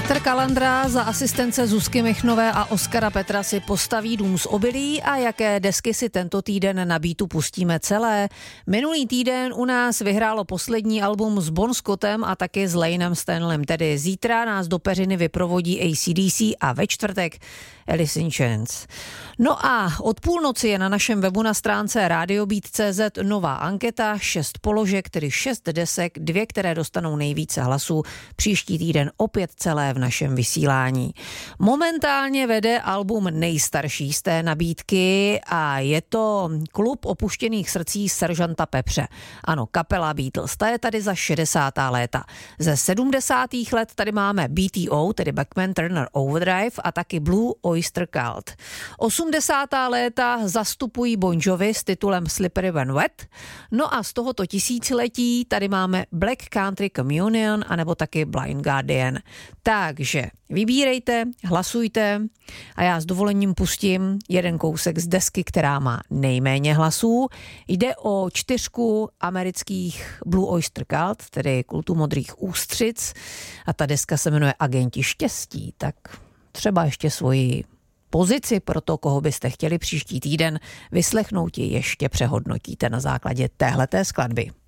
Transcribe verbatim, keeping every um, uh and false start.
Petr Kalandra za asistence Zuzky Michnové a Oskara Petra si postaví dům z obilí a jaké desky si tento týden na Beatu pustíme celé. Minulý týden u nás vyhrálo poslední album s Bon Scottem a taky s Lanem Stanleym, tedy zítra nás do peřiny vyprovodí A C D C a ve čtvrtek Alice in Chains. No a od půlnoci je na našem webu na stránce radiobeat tečka cé zet nová anketa, šest položek, tedy šest desek, dvě, které dostanou nejvíce hlasů, příští týden opět celé v našem vysílání. Momentálně vede album nejstarší z té nabídky a je to Klub opuštěných srdcí seržanta Pepře. Ano, kapela Beatles, ta je tady za šedesátá léta. Ze sedmdesátých let tady máme B T O, tedy Bachman Turner Overdrive a taky Blue Oyster Cult. osmdesátá léta zastupují Bon Jovi s titulem Slippery When Wet. No a z tohoto tisíciletí tady máme Black Country Communion anebo taky Blind Guardian. Takže vybírejte, hlasujte a já s dovolením pustím jeden kousek z desky, která má nejméně hlasů. Jde o čtyřku amerických Blue Oyster Cult, tedy Kultu modrých ústřic, a ta deska se jmenuje Agenti štěstí, tak třeba ještě svoji pozici pro to, koho byste chtěli příští týden vyslechnout, ještě přehodnotíte na základě téhleté skladby.